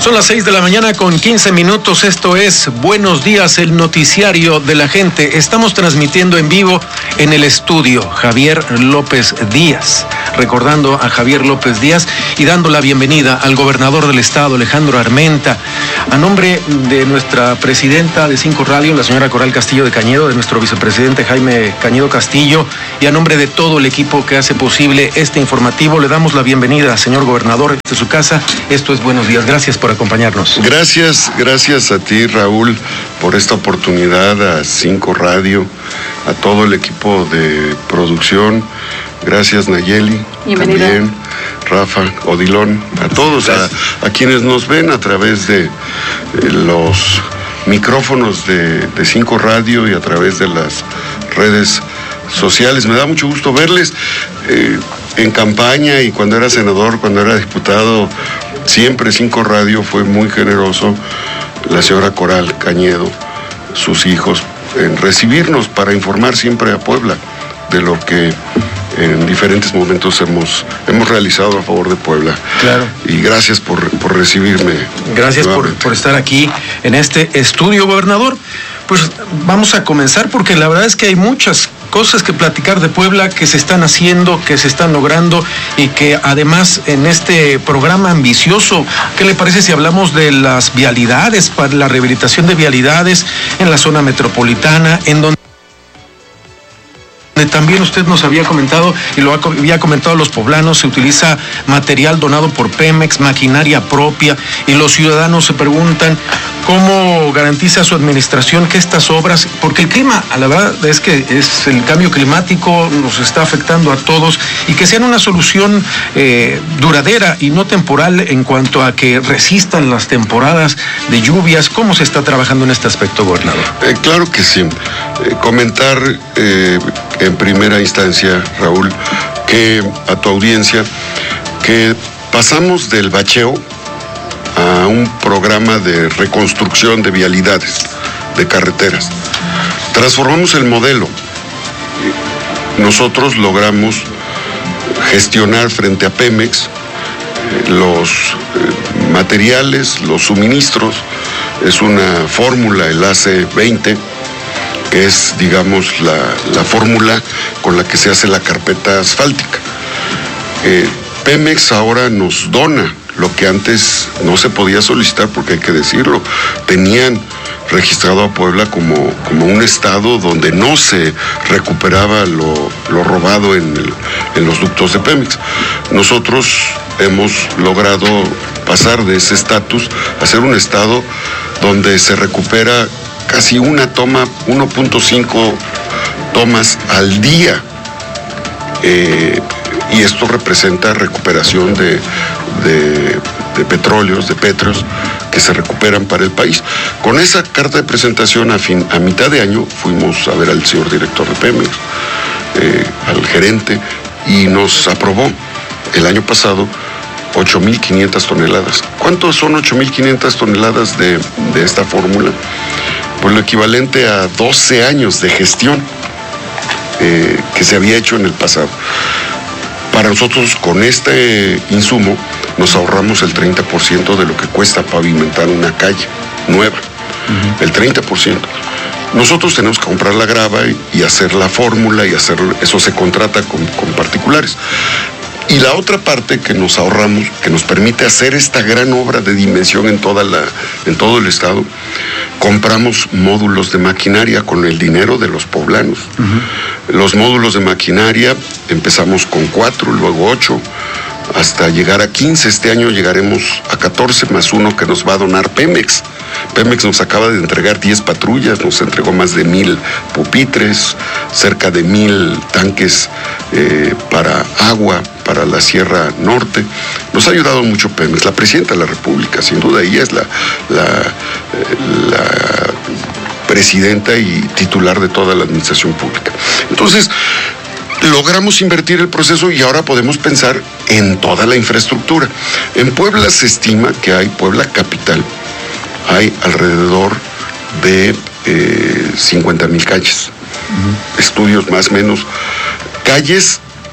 Son las 6 de la mañana con 15 minutos. Esto es Buenos Días, el noticiario de la gente. Estamos transmitiendo en vivo en el estudio Javier López Díaz. Recordando a Javier López Díaz y dando la bienvenida al gobernador del estado, Alejandro Armenta. A nombre de nuestra presidenta de 5 Radio, la señora Coral Castillo de Cañedo, de nuestro vicepresidente Jaime Cañedo Castillo, y a nombre de todo el equipo que hace posible este informativo, le damos la bienvenida, señor gobernador, de su casa. Esto es Buenos Días. Gracias por acompañarnos. Gracias a ti, Raúl, por esta oportunidad, a 5 Radio, a todo el equipo de producción. Gracias, Nayeli. Bienvenida. También, Rafa, Odilón, a todos, a quienes nos ven a través de los micrófonos de 5 Radio y a través de las redes sociales. Me da mucho gusto verles. En campaña y cuando era senador, cuando era diputado, siempre 5 Radio fue muy generoso, la señora Coral Cañedo, sus hijos, en recibirnos para informar siempre a Puebla de lo que en diferentes momentos hemos realizado a favor de Puebla. Claro. Y gracias por recibirme. Gracias por estar aquí en este estudio, gobernador. Pues vamos a comenzar porque la verdad es que hay muchas cosas que platicar de Puebla que se están haciendo, que se están logrando y que además en este programa ambicioso, ¿qué le parece si hablamos de las vialidades, para la rehabilitación de vialidades en la zona metropolitana, en donde también usted nos había comentado y lo había comentado a los poblanos, se utiliza material donado por Pemex, maquinaria propia, y los ciudadanos se preguntan cómo garantiza su administración que estas obras, porque el clima, la verdad es que es el cambio climático, nos está afectando a todos, y que sean una solución duradera y no temporal en cuanto a que resistan las temporadas de lluvias. ¿Cómo se está trabajando en este aspecto, gobernador? Claro que sí. Comentar en primera instancia, Raúl, que a tu audiencia, que pasamos del bacheo a un programa de reconstrucción de vialidades, de carreteras. Transformamos el modelo. Nosotros logramos gestionar frente a Pemex los materiales, los suministros. Es una fórmula, el AC20, que es, digamos, la fórmula con la que se hace la carpeta asfáltica. Pemex ahora nos dona lo que antes no se podía solicitar, porque hay que decirlo, tenían registrado a Puebla como un estado donde no se recuperaba lo robado en los ductos de Pemex. Nosotros hemos logrado pasar de ese estatus a ser un estado donde se recupera casi una toma, 1.5 tomas al día. Y esto representa recuperación de petróleos, de petros que se recuperan para el país. Con esa carta de presentación a mitad de año fuimos a ver al señor director de Pemex, al gerente, y nos aprobó el año pasado 8.500 toneladas. ¿Cuántos son 8.500 toneladas de esta fórmula? Pues lo equivalente a 12 años de gestión que se había hecho en el pasado. Para nosotros, con este insumo, nos ahorramos el 30% de lo que cuesta pavimentar una calle nueva. El 30%. Nosotros tenemos que comprar la grava y hacer la fórmula, y eso se contrata con particulares. Y la otra parte que nos ahorramos, que nos permite hacer esta gran obra de dimensión en todo el estado, compramos módulos de maquinaria con el dinero de los poblanos. Los módulos de maquinaria empezamos con 4, luego 8, hasta llegar a 15. Este año llegaremos a 14 más 1 que nos va a donar Pemex. Pemex nos acaba de entregar 10 patrullas, nos entregó más de 1,000 pupitres, cerca de 1,000 tanques para agua, para la Sierra Norte. Nos ha ayudado mucho Pemex. La presidenta de la República, sin duda, ella es la presidenta y titular de toda la administración pública. Entonces, logramos invertir el proceso y ahora podemos pensar en toda la infraestructura. En Puebla se estima que Puebla capital, hay alrededor de 50,000 calles. Estudios más o menos. Calles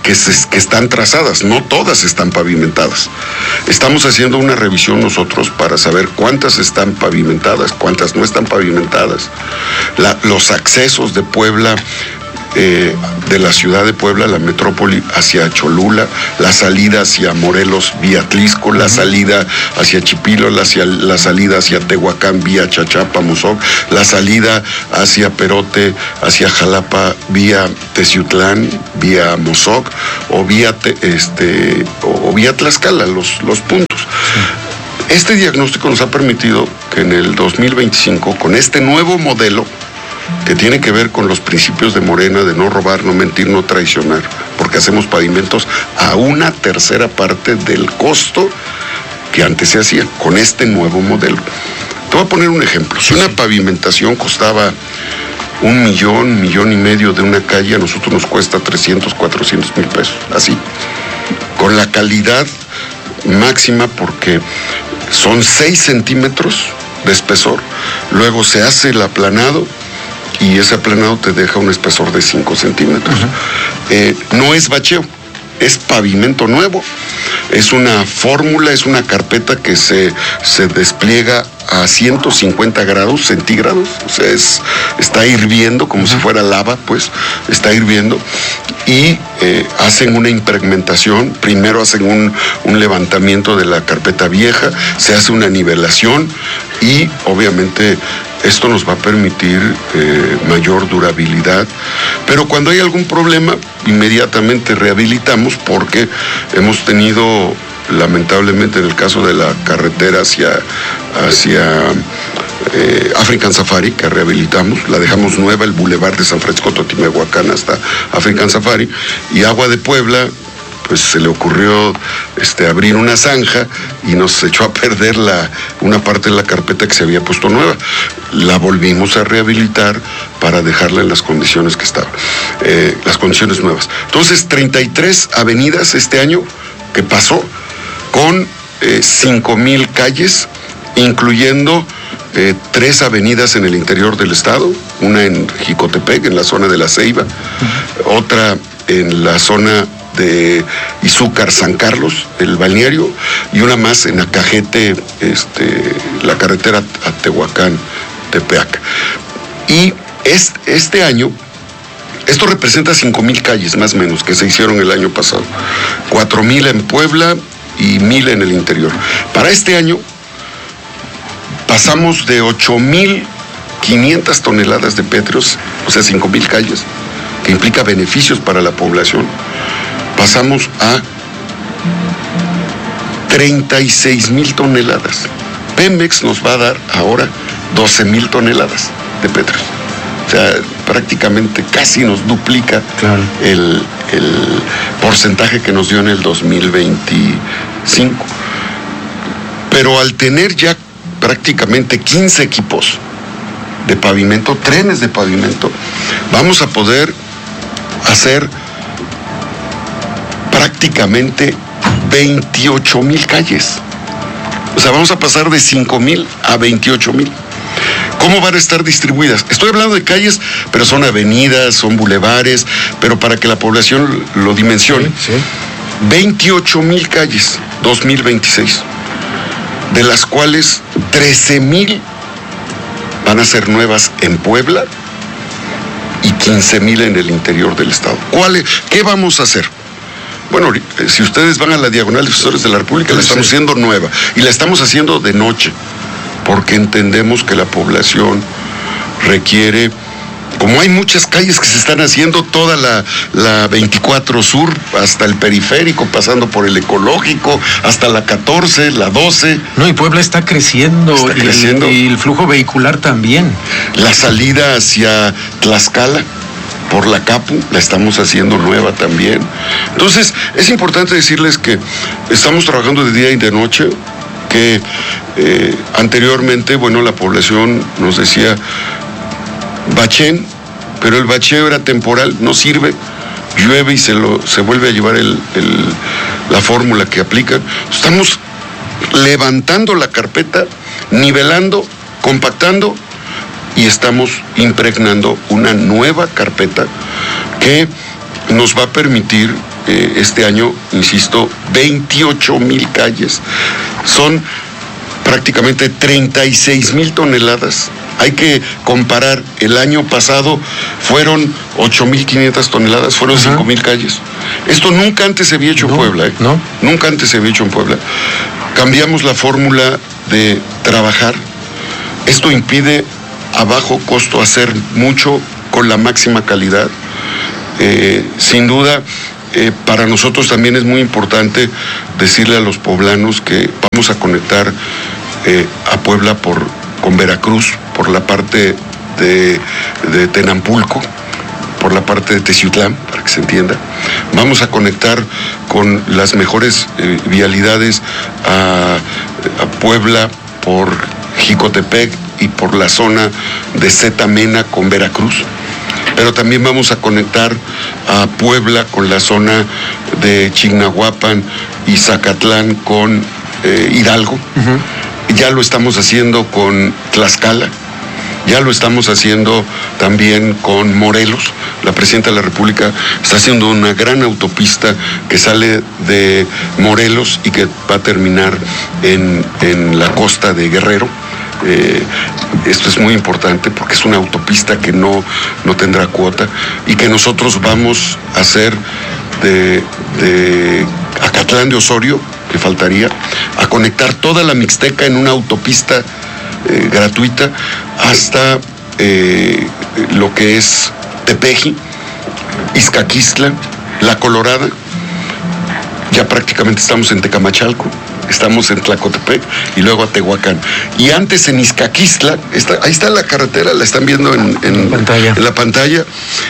que están trazadas, no todas están pavimentadas. Estamos haciendo una revisión nosotros para saber cuántas están pavimentadas, cuántas no están pavimentadas. Los accesos de Puebla, de la ciudad de Puebla, la metrópoli, hacia Cholula, la salida hacia Morelos vía Tlisco, la salida hacia Chipilo, la salida hacia Tehuacán vía Chachapa, Mozoc, la salida hacia Perote, hacia Jalapa vía Teciutlán, vía Mozoc, o vía Tlaxcala, los puntos. Este diagnóstico nos ha permitido que en el 2025, con este nuevo modelo, que tiene que ver con los principios de Morena, de no robar, no mentir, no traicionar, porque hacemos pavimentos a una tercera parte del costo que antes se hacía, con este nuevo modelo. Te voy a poner un ejemplo. Si una pavimentación costaba $1 millón, $1.5 millones de una calle, a nosotros nos cuesta 300, 400 mil pesos, así, con la calidad máxima, porque son 6 centímetros de espesor, luego se hace el aplanado, y ese aplanado te deja un espesor de 5 centímetros. No es bacheo, es pavimento nuevo. Es una fórmula, es una carpeta que se despliega a 150 grados centígrados. O sea, está hirviendo como si fuera lava, pues, está hirviendo. Y hacen una impregmentación. Primero hacen un levantamiento de la carpeta vieja, se hace una nivelación y obviamente esto nos va a permitir mayor durabilidad, pero cuando hay algún problema, inmediatamente rehabilitamos, porque hemos tenido, lamentablemente, en el caso de la carretera hacia African Safari, que rehabilitamos, la dejamos nueva, el Boulevard de San Francisco Totimehuacán hasta African Safari, y Agua de Puebla, pues se le ocurrió abrir una zanja y nos echó a perder una parte de la carpeta que se había puesto nueva. La volvimos a rehabilitar para dejarla en las condiciones que estaba, las condiciones nuevas. Entonces, 33 avenidas este año que pasó, con 5,000 calles, incluyendo 3 avenidas en el interior del estado, una en Jicotepec, en la zona de La Ceiba, otra en la zona de Izúcar, San Carlos, el balneario, y una más en Acajete, la carretera a Tehuacán, Tepeac. Y este año, esto representa 5,000 calles más o menos que se hicieron el año pasado, 4,000 en Puebla y 1,000 en el interior. Para este año pasamos de 8,500 toneladas de pétreos, o sea, 5,000 calles, que implica beneficios para la población. Pasamos a 36,000 toneladas. Pemex nos va a dar ahora 12,000 toneladas de pétreos. O sea, prácticamente casi nos duplica, claro, el porcentaje que nos dio en el 2025. Pero al tener ya prácticamente 15 equipos de pavimento, trenes de pavimento, vamos a poder hacer prácticamente 28,000 calles. O sea, vamos a pasar de 5,000 a 28,000. ¿Cómo van a estar distribuidas? Estoy hablando de calles, pero son avenidas, son bulevares, pero para que la población lo dimensione. Sí. 28,000 calles, 2026, de las cuales 13,000 van a ser nuevas en Puebla y 15,000 en el interior del estado. ¿Qué vamos a hacer? Bueno, si ustedes van a la Diagonal Defensores de la República, la estamos haciendo nueva, y la estamos haciendo de noche, porque entendemos que la población requiere, como hay muchas calles que se están haciendo, toda la 24 Sur, hasta el periférico, pasando por el ecológico, hasta la 14, la 12. No, y Puebla está creciendo, y el flujo vehicular también. La salida hacia Tlaxcala, por la Capu, la estamos haciendo nueva también. Entonces, es importante decirles que estamos trabajando de día y de noche, que anteriormente, bueno, la población nos decía bachén, pero el bacheo era temporal, no sirve, llueve y se vuelve a llevar la fórmula que aplican. Estamos levantando la carpeta, nivelando, compactando, y estamos impregnando una nueva carpeta que nos va a permitir este año, insisto, 28,000 calles. Son prácticamente 36,000 toneladas. Hay que comparar, el año pasado fueron 8,500 toneladas, fueron 5,000 calles. Esto nunca antes se había hecho en Puebla, No. Nunca antes se había hecho en Puebla. Cambiamos la fórmula de trabajar. Esto impide a bajo costo hacer mucho con la máxima calidad. Sin duda, para nosotros también es muy importante decirle a los poblanos que vamos a conectar a Puebla con Veracruz, por la parte de Tenampulco, por la parte de Teciutlán, para que se entienda. Vamos a conectar con las mejores vialidades a Puebla por Jicotepec y por la zona de Zetamena con Veracruz. Pero también vamos a conectar a Puebla con la zona de Chignahuapan y Zacatlán con Hidalgo. Ya lo estamos haciendo con Tlaxcala, ya lo estamos haciendo también con Morelos. La Presidenta de la República está haciendo una gran autopista que sale de Morelos y que va a terminar en la costa de Guerrero. Esto es muy importante porque es una autopista que no tendrá cuota y que nosotros vamos a hacer de Acatlán de Osorio, que faltaría, a conectar toda la Mixteca en una autopista gratuita hasta lo que es Tepeji, Izcaquistla, La Colorada. Ya prácticamente estamos en Tecamachalco, estamos en Tlacotepec y luego a Tehuacán. Y antes en Izcaquistla, ahí está la carretera, la están viendo en la pantalla.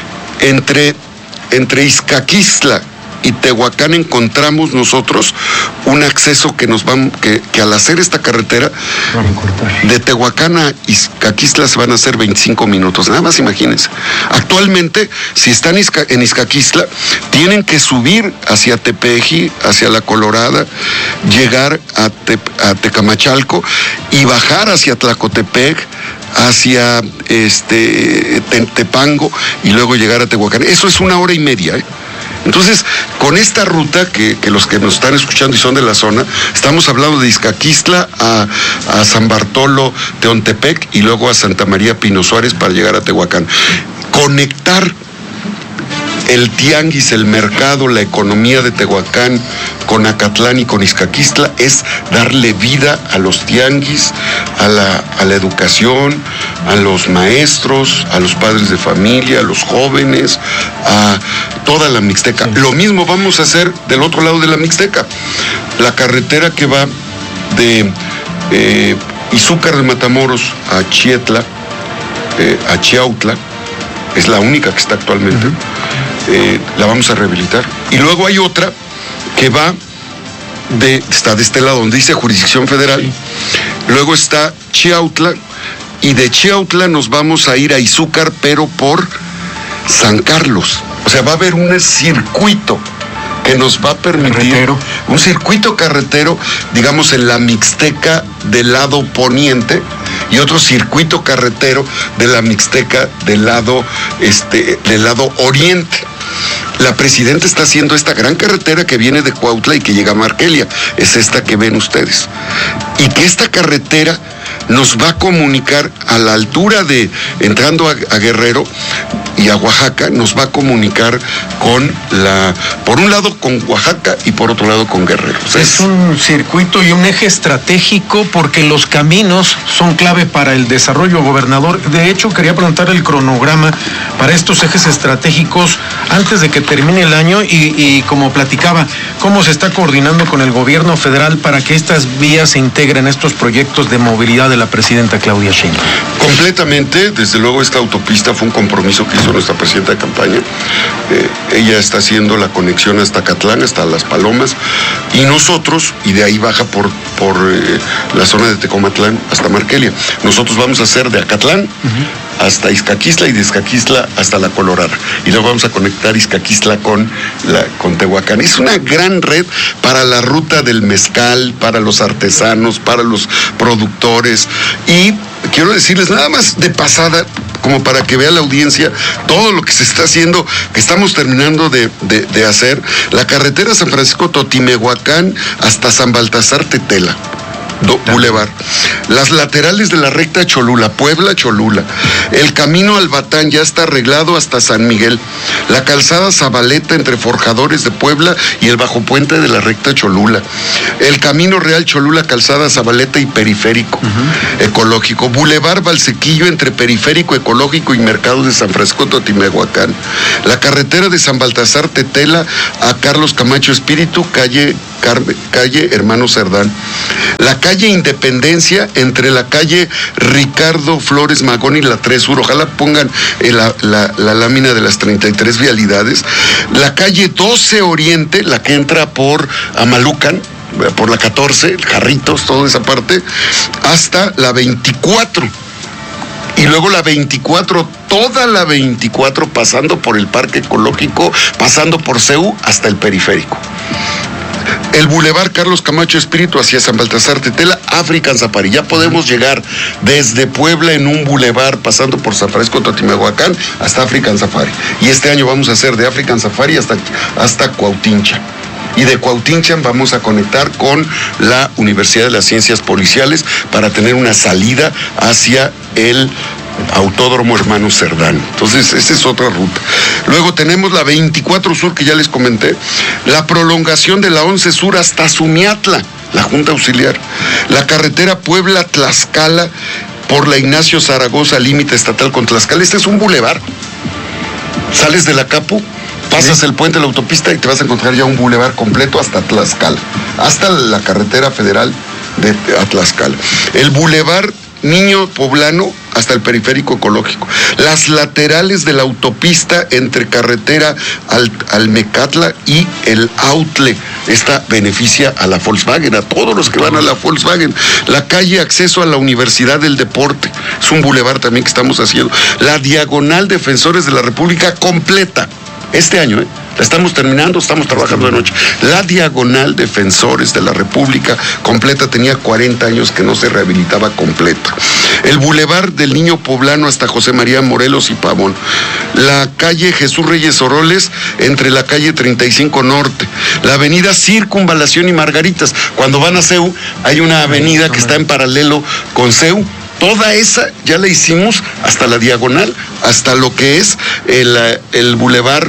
Entre Izcaquistla y Tehuacán encontramos nosotros un acceso que que al hacer esta carretera de Tehuacán a Izcaquistla se van a hacer 25 minutos, nada más imagínense. Actualmente, si están en Izcaquistla, tienen que subir hacia Tepeji, hacia La Colorada, llegar a Tecamachalco y bajar hacia Tlacotepec, hacia Tepango y luego llegar a Tehuacán. Eso es 1 hora y media, Entonces, con esta ruta, que los que nos están escuchando y son de la zona, estamos hablando de Izcaquistla a San Bartolo, Teontepec y luego a Santa María Pino Suárez para llegar a Tehuacán. Conectar el tianguis, el mercado, la economía de Tehuacán con Acatlán y con Izcaquistla es darle vida a los tianguis, a la educación, a los maestros, a los padres de familia, a los jóvenes, a toda la Mixteca. Lo mismo vamos a hacer del otro lado de la Mixteca. La carretera que va de Izúcar de Matamoros a Chietla, a Chiautla, es la única que está actualmente. La vamos a rehabilitar. Y luego hay otra que está de este lado, donde dice jurisdicción federal. Sí. Luego está Chiautla, y de Chiautla nos vamos a ir a Izúcar, pero por San Carlos. O sea, va a haber un circuito que nos va a permitir, un circuito carretero, digamos, en la Mixteca del lado poniente, y otro circuito carretero de la Mixteca del lado oriente. La Presidenta está haciendo esta gran carretera que viene de Cuautla y que llega a Marquelia, es esta que ven ustedes. Y que esta carretera nos va a comunicar a la altura de, entrando a Guerrero y a Oaxaca, nos va a comunicar por un lado con Oaxaca y por otro lado con Guerrero. O sea, es un circuito y un eje estratégico porque los caminos son clave para el desarrollo, gobernador. De hecho, quería preguntar el cronograma para estos ejes estratégicos antes de que termine el año y como platicaba, cómo se está coordinando con el gobierno federal para que estas vías se integren a estos proyectos de movilidad de la Presidenta Claudia Sheinbaum. Completamente, desde luego esta autopista fue un compromiso que hizo nuestra Presidenta de campaña. Ella está haciendo la conexión hasta Acatlán, hasta Las Palomas, y nosotros, y de ahí baja por la zona de Tecomatlán hasta Marquelia. Nosotros vamos a hacer de Acatlán hasta Izcaquistla y de Izcaquistla hasta La Colorada. Y luego vamos a conectar Izcaquistla con Tehuacán. Es una gran red para la ruta del mezcal, para los artesanos, para los productores. Y quiero decirles nada más de pasada, como para que vea la audiencia todo lo que se está haciendo, que estamos terminando de hacer. La carretera San Francisco-Totimehuacán hasta San Baltasar Tetela. Boulevard. Las laterales de la recta Cholula, Puebla-Cholula. El camino al Batán ya está arreglado hasta San Miguel. La calzada Zabaleta entre Forjadores de Puebla y el bajo puente de la recta Cholula. El camino real Cholula, calzada Zabaleta y periférico ecológico. Boulevard Valsequillo entre periférico ecológico y mercado de San Francisco Totimehuacán. La carretera de San Baltasar Tetela a Carlos Camacho Espíritu, calle Hermano Cerdán. La calle Independencia entre la calle Ricardo Flores Magón y la 3 Sur. Ojalá pongan la lámina de las 33 vialidades. La calle 12 Oriente, la que entra por Amalucan, por la 14, Jarritos, toda esa parte, hasta la 24. Y luego la 24, toda la 24, pasando por el Parque Ecológico, pasando por CEU hasta el periférico. El Boulevard Carlos Camacho Espíritu hacia San Baltasar Tetela, African Safari. Ya podemos llegar desde Puebla en un boulevard, pasando por San Francisco Totimehuacán hasta African Safari. Y este año vamos a hacer de African Safari hasta Cuautincha. Y de Cuautincha vamos a conectar con la Universidad de las Ciencias Policiales para tener una salida hacia el Autódromo Hermano Cerdán. Entonces, esa es otra ruta. Luego tenemos la 24 Sur, que ya les comenté, la prolongación de la 11 Sur hasta Sumiatla, la Junta Auxiliar, la carretera Puebla-Tlaxcala por la Ignacio Zaragoza, límite estatal con Tlaxcala. Este es un bulevar. Sales de la Capu, pasas el puente de la autopista y te vas a encontrar ya un bulevar completo hasta Tlaxcala, hasta la carretera federal de Tlaxcala. El bulevar Niño Poblano hasta el periférico ecológico. Las laterales de la autopista entre carretera al Mecatla y el Autle. Esta beneficia a la Volkswagen, a todos los que van a la Volkswagen. La calle acceso a la Universidad del Deporte. Es un bulevar también que estamos haciendo. La diagonal Defensores de la República completa. Este año, la estamos terminando, estamos trabajando de noche. La diagonal Defensores de la República completa, tenía 40 años que no se rehabilitaba completa. El bulevar del Niño Poblano hasta José María Morelos y Pavón. La calle Jesús Reyes Oroles entre la calle 35 Norte. La avenida Circunvalación y Margaritas. Cuando van a CEU, hay una avenida que está en paralelo con CEU. Toda esa ya la hicimos hasta la diagonal, hasta lo que es el bulevar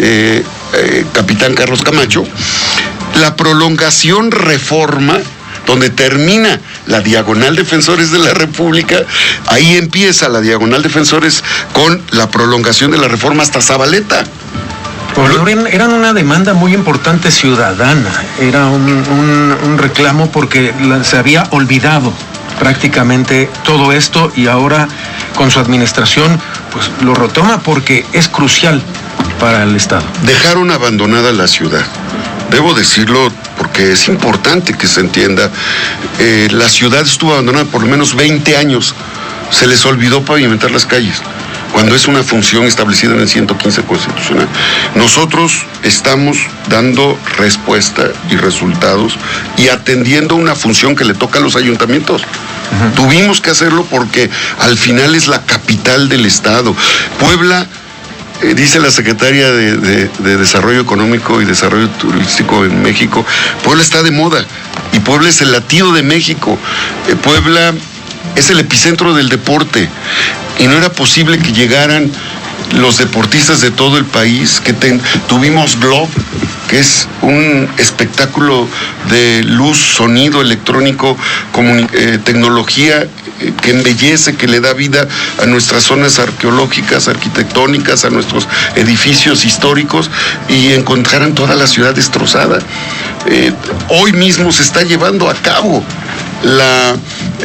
Capitán Carlos Camacho. La prolongación Reforma, donde termina la diagonal Defensores de la República, ahí empieza la diagonal Defensores con la prolongación de la Reforma hasta Zabaleta. Eran una demanda muy importante ciudadana, era un reclamo porque se había olvidado prácticamente todo esto y ahora con su administración pues lo retoma porque es crucial para el Estado. Dejaron abandonada la ciudad. Debo decirlo porque es importante que se entienda. La ciudad estuvo abandonada por lo menos 20 años. Se les olvidó pavimentar las calles, cuando es una función establecida en el 115 constitucional. Nosotros estamos dando respuesta y resultados y atendiendo una función que le toca a los ayuntamientos. Tuvimos que hacerlo porque al final es la capital del Estado. Puebla, dice la secretaria de Desarrollo Económico y Desarrollo Turístico en México, Puebla está de moda y Puebla es el latido de México. Puebla es el epicentro del deporte y no era posible que llegaran los deportistas de todo el país, que tuvimos Globe, que es un espectáculo de luz, sonido, electrónico, tecnología que embellece, que le da vida a nuestras zonas arqueológicas, arquitectónicas, a nuestros edificios históricos, y encontraran toda la ciudad destrozada. Hoy mismo se está llevando a cabo la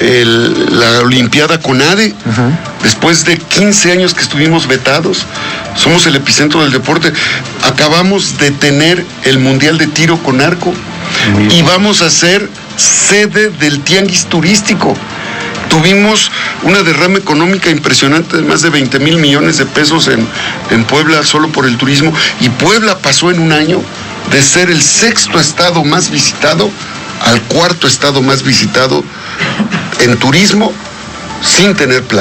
Olimpiada CONADE. Después de 15 años que estuvimos vetados, somos el epicentro del deporte. Acabamos de tener el Mundial de Tiro con Arco y vamos a ser sede del Tianguis Turístico. Tuvimos una derrama económica impresionante de más de 20,000 millones de pesos en Puebla solo por el turismo, y Puebla pasó en un año de ser el 6º estado más visitado al 4º estado más visitado en turismo sin tener playa.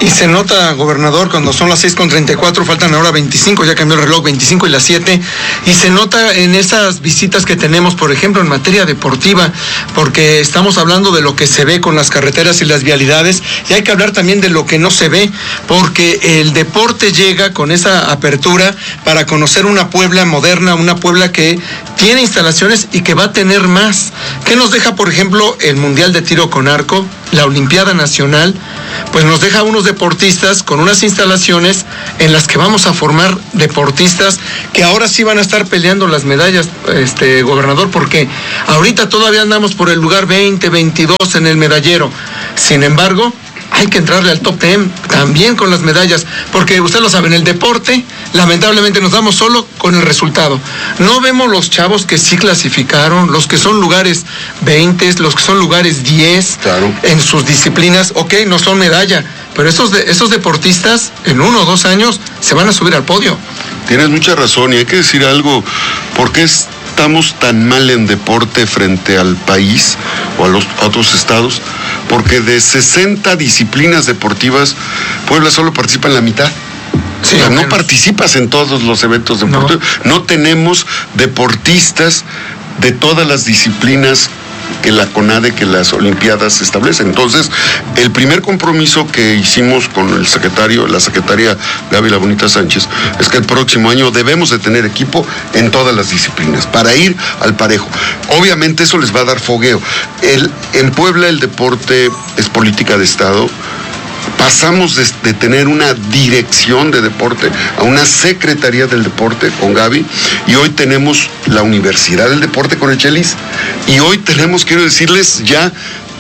Y se nota, gobernador, cuando son las 6:34, faltan ahora 25, ya cambió el reloj, 25 y las 7, y se nota en esas visitas que tenemos, por ejemplo, en materia deportiva, porque estamos hablando de lo que se ve con las carreteras y las vialidades, y hay que hablar también de lo que no se ve, porque el deporte llega con esa apertura para conocer una Puebla moderna, una Puebla que tiene instalaciones y que va a tener más. ¿Qué nos deja, por ejemplo, el Mundial de Tiro con Arco, la Olimpiada Nacional? Pues nos deja unos deportistas con unas instalaciones en las que vamos a formar deportistas que ahora sí van a estar peleando las medallas, gobernador, porque ahorita todavía andamos por el lugar 20, 22 en el medallero. Sin embargo, hay que entrarle al top 10 también con las medallas, porque usted lo sabe, en el deporte lamentablemente nos damos solo con el resultado. No vemos los chavos que sí clasificaron, los que son lugares 20, los que son lugares 10, claro, en sus disciplinas. Ok, no son medalla, pero esos deportistas en 1 o 2 años se van a subir al podio. Tienes mucha razón, y hay que decir algo, ¿por qué estamos tan mal en deporte frente al país o a los otros estados? Porque de 60 disciplinas deportivas, Puebla solo participa en la mitad. Sí, o sea, no participas en todos los eventos deportivos. No tenemos deportistas de todas las disciplinas que la CONADE, que las Olimpiadas establecen. Entonces, el primer compromiso que hicimos con la secretaria Gaby La Bonita Sánchez, es que el próximo año debemos de tener equipo en todas las disciplinas, para ir al parejo. Obviamente eso les va a dar fogueo. En Puebla el deporte es política de Estado. Pasamos de tener una dirección de deporte a una secretaría del deporte con Gaby, y hoy tenemos la Universidad del Deporte con el Chelis, y hoy tenemos, quiero decirles, ya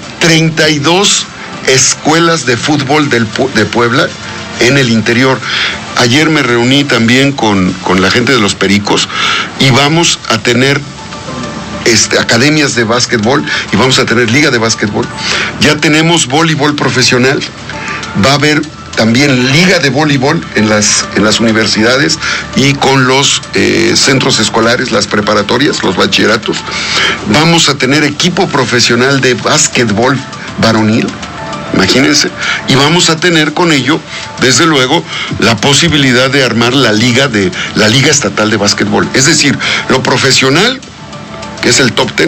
32 escuelas de fútbol de Puebla en el interior. Ayer me reuní también con la gente de los Pericos, y vamos a tener academias de básquetbol, y vamos a tener liga de básquetbol. Ya tenemos voleibol profesional. Va a haber también liga de voleibol en las universidades y con los centros escolares, las preparatorias, los bachilleratos. Vamos a tener equipo profesional de básquetbol varonil, imagínense, y vamos a tener con ello, desde luego, la posibilidad de armar la liga estatal de básquetbol. Es decir, lo profesional, que es el top 10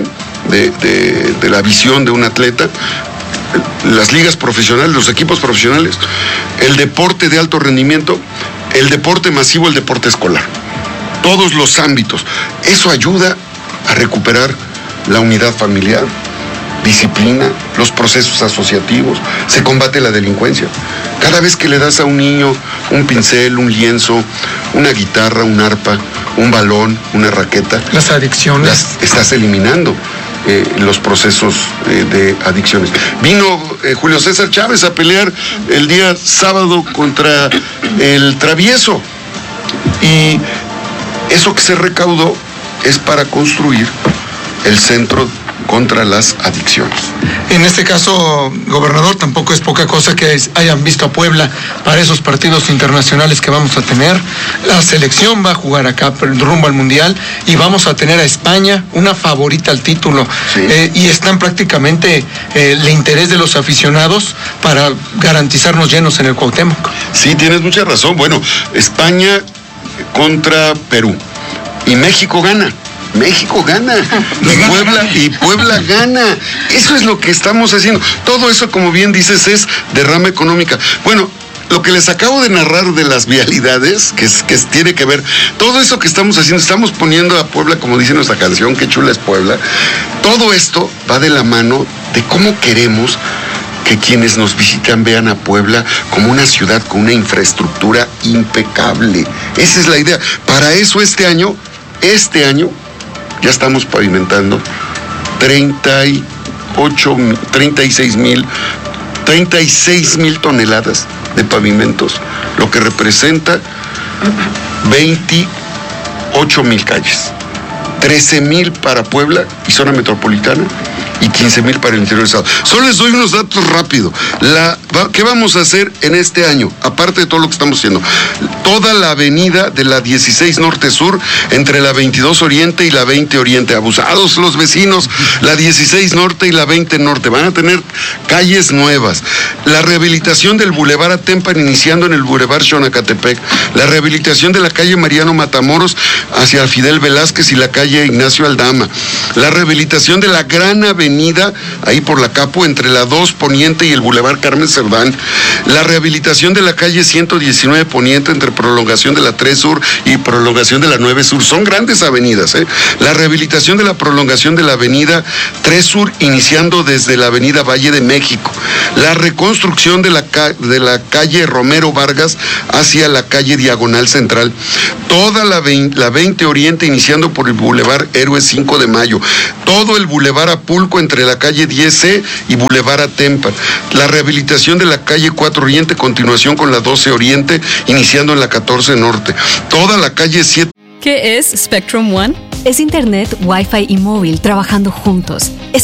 de la visión de un atleta, las ligas profesionales, los equipos profesionales, el deporte de alto rendimiento, el deporte masivo, el deporte escolar. Todos los ámbitos. Eso ayuda a recuperar la unidad familiar, disciplina, los procesos asociativos, se combate la delincuencia. Cada vez que le das a un niño un pincel, un lienzo, una guitarra, un arpa, un balón, una raqueta, las adicciones, las estás eliminando. Los procesos de adicciones. Vino Julio César Chávez a pelear el día sábado contra el Travieso, y eso que se recaudó es para construir el centro contra las adicciones. En este caso, gobernador, tampoco es poca cosa que hayan visto a Puebla para esos partidos internacionales que vamos a tener. La selección va a jugar acá rumbo al Mundial, y vamos a tener a España, una favorita al título. Sí. Y están prácticamente el interés de los aficionados para garantizarnos llenos en el Cuauhtémoc. Sí, tienes mucha razón. Bueno, España contra Perú, y México gana. México gana, y Puebla gana. Eso es lo que estamos haciendo. Todo eso, como bien dices, es derrama económica. Bueno, lo que les acabo de narrar de las vialidades, que tiene que ver, todo eso que estamos haciendo, estamos poniendo a Puebla, como dice nuestra canción, qué chula es Puebla. Todo esto va de la mano de cómo queremos que quienes nos visitan vean a Puebla como una ciudad con una infraestructura impecable. Esa es la idea. Para eso este año, ya estamos pavimentando 36 mil toneladas de pavimentos, lo que representa 28 mil calles, 13 mil para Puebla y zona metropolitana, y 15,000 para el interior del estado. Solo les doy unos datos rápido. ¿Qué vamos a hacer en este año? Aparte de todo lo que estamos haciendo, toda la avenida de la 16 Norte-Sur, entre la 22 Oriente y la 20 Oriente, abusados los vecinos, la 16 Norte y la 20 Norte, van a tener calles nuevas. La rehabilitación del Boulevard Atempan, iniciando en el Boulevard Xonacatepec, la rehabilitación de la calle Mariano Matamoros hacia Fidel Velázquez y la calle Ignacio Aldama, la rehabilitación de la gran avenida, ahí por la Capo, entre la 2 Poniente y el Boulevard Carmen Cerdán, la rehabilitación de la calle 119 Poniente entre prolongación de la 3 Sur y prolongación de la 9 Sur, son grandes avenidas, la rehabilitación de la prolongación de la avenida 3 Sur, iniciando desde la avenida Valle de México, la reconstrucción de la calle Romero Vargas hacia la calle Diagonal Central, toda la 20 Oriente, iniciando por el Boulevard Héroes 5 de Mayo, todo el Boulevard Apulco entre la calle 10C y Boulevard Atempan, la rehabilitación de la calle 4 Oriente, continuación con la 12 Oriente, iniciando en la 14 Norte, toda la calle 7. ¿Qué es Spectrum One? Es internet, Wi-Fi y móvil trabajando juntos. Es